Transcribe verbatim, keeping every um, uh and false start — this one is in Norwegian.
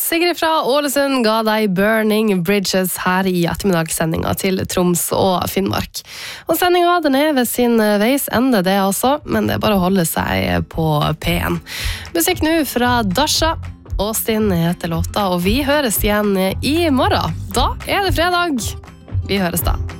Sigrid fra Ålesund ga deg Burning Bridges her i ettermiddagssendinga til Troms og Finnmark. Og sendinga den er ved sin veis ende det også, men det er bare å holde seg på P en. Musikk nå fra Dasha. Austin heter låta, og vi høres igjen i morgen. Da er det fredag. Vi høres da.